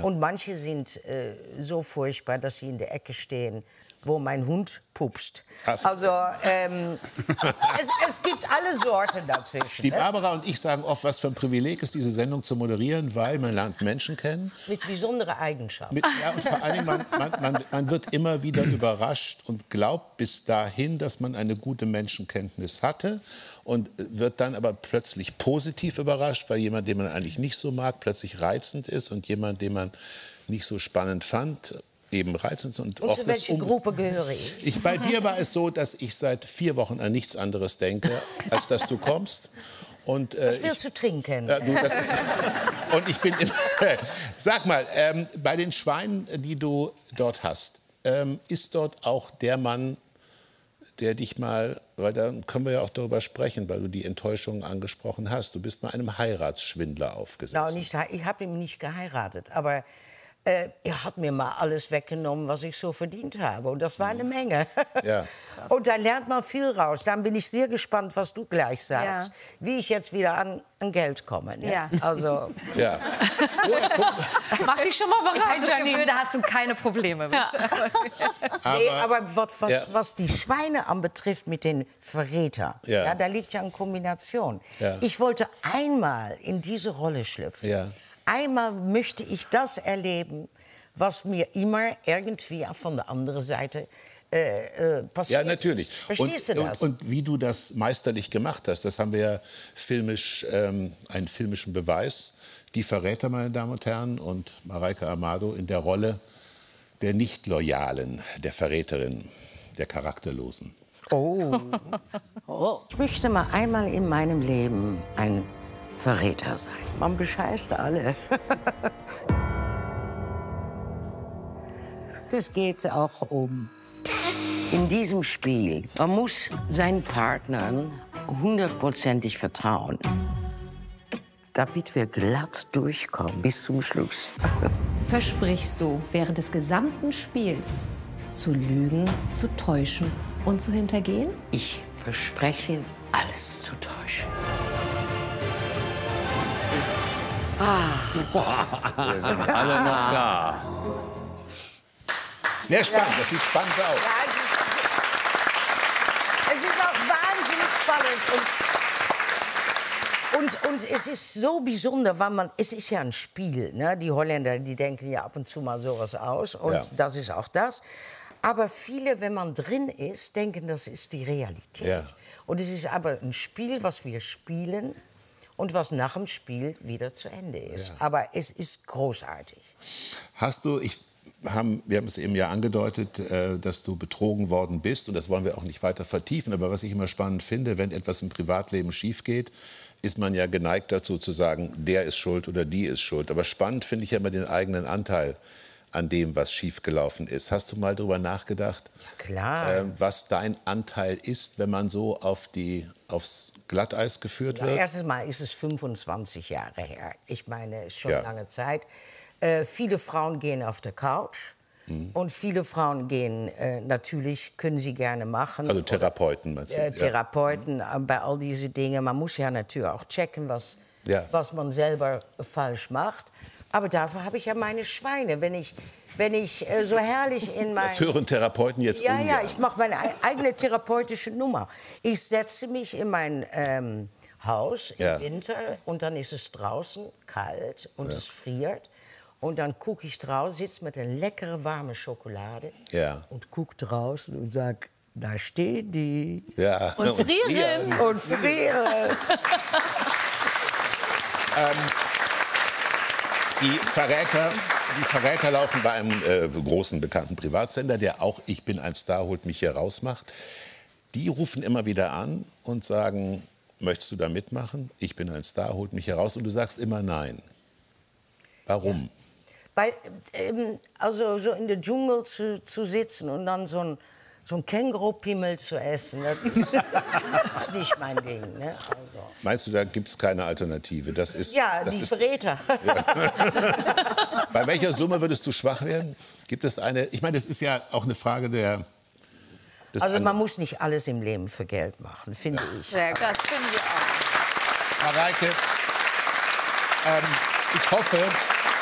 Und manche sind so furchtbar, dass sie in der Ecke stehen, wo mein Hund pupst. Also es gibt alle Sorten dazwischen. Die Barbara und ich sagen oft, was für ein Privileg ist, diese Sendung zu moderieren, weil man lernt Menschen kennen. Mit besonderen Eigenschaften. Ja, und vor allen Dingen, man wird immer wieder überrascht und glaubt bis dahin, dass man eine gute Menschenkenntnis hatte und wird dann aber plötzlich positiv überrascht, weil jemand, den man eigentlich nicht so mag, plötzlich reizend ist und jemand, den man nicht so spannend fand, eben reizend. Und zu welcher Gruppe gehöre ich? Bei dir war es so, dass ich seit 4 Wochen an nichts anderes denke, als dass du kommst. Und, was willst du trinken? Und ich bin immer... Sag mal, bei den Schweinen, die du dort hast, ist dort auch der Mann, der dich mal... Weil dann können wir ja auch darüber sprechen, weil du die Enttäuschung angesprochen hast. Du bist mal einem Heiratsschwindler aufgesetzt. Ich habe ihn nicht geheiratet, aber... er hat mir mal alles weggenommen, was ich so verdient habe. Und das war eine Menge. Ja. Und da lernt man viel raus. Dann bin ich sehr gespannt, was du gleich sagst. Ja. Wie ich jetzt wieder an Geld komme. Ne? Ja. Also. Ja. Mach dich schon mal bereit, Janine. Da hast du keine Probleme mit. Ja. Aber was die Schweine anbetrifft mit den Verrätern, ja, da liegt ja eine Kombination. Ja. Ich wollte einmal in diese Rolle schlüpfen. Ja. Einmal möchte ich das erleben, was mir immer irgendwie von der anderen Seite passiert. Ja, natürlich. Verstehst du das? Und wie du das meisterlich gemacht hast, das haben wir ja filmisch, einen filmischen Beweis. Die Verräter, meine Damen und Herren, und Mareike Amado in der Rolle der Nicht-Loyalen, der Verräterin, der Charakterlosen. Oh. Ich möchte mal einmal in meinem Leben ein Verräter sein. Man bescheißt alle. Das geht auch um. In diesem Spiel, man muss seinen Partnern 100%ig vertrauen, damit wir glatt durchkommen bis zum Schluss. Versprichst du während des gesamten Spiels zu lügen, zu täuschen und zu hintergehen? Ich verspreche, alles zu täuschen. Wir sind alle noch da. Sehr spannend, das sieht spannend aus. Ja, es ist auch wahnsinnig spannend. Und es ist so besonders, weil es ist ja ein Spiel. Ne? Die Holländer, die denken ja ab und zu mal sowas aus. Und das ist auch das. Aber viele, wenn man drin ist, denken, das ist die Realität. Ja. Und es ist aber ein Spiel, was wir spielen. Und was nach dem Spiel wieder zu Ende ist. Ja. Aber es ist großartig. Hast du, wir haben es eben ja angedeutet, dass du betrogen worden bist. Und das wollen wir auch nicht weiter vertiefen. Aber was ich immer spannend finde, wenn etwas im Privatleben schief geht, ist man ja geneigt dazu zu sagen, der ist schuld oder die ist schuld. Aber spannend finde ich ja immer den eigenen Anteil an dem, was schiefgelaufen ist. Hast du mal darüber nachgedacht, ja, klar. Was dein Anteil ist, wenn man so aufs Glatteis geführt wird? Erstens mal ist es 25 Jahre her. Ich meine, schon lange Zeit. Viele Frauen gehen auf der Couch. Und viele Frauen gehen, natürlich können sie gerne machen. Also Therapeuten, meinst du? Therapeuten, bei all diese Dinge. Man muss ja natürlich auch checken, was man selber falsch macht. Aber dafür habe ich ja meine Schweine. Wenn ich so herrlich in mein... Das hören Therapeuten jetzt ungern. Ja, ich mache meine eigene therapeutische Nummer. Ich setze mich in mein Haus im Winter und dann ist es draußen kalt und es friert. Und dann gucke ich draußen, sitze mit einer leckeren, warmen Schokolade und gucke draußen und sage, da stehen die. Ja. Und frieren. Und frieren. Die Verräter laufen bei einem großen, bekannten Privatsender, der auch Ich bin ein Star, holt mich hier raus macht. Die rufen immer wieder an und sagen, möchtest du da mitmachen? Ich bin ein Star, holt mich hier raus. Und du sagst immer nein. Warum? Ja. Weil, also so in der Dschungel zu sitzen und dann so ein Kängurupimmel zu essen, das ist nicht mein Ding. Ne? Also. Meinst du, da gibt es keine Alternative? Das ist, die Verräter. Ja. Bei welcher Summe würdest du schwach werden? Gibt es eine? Ich meine, das ist ja auch eine Frage Also man muss nicht alles im Leben für Geld machen, finde ich. Ja, das finde ich auch. Mareike, ich hoffe,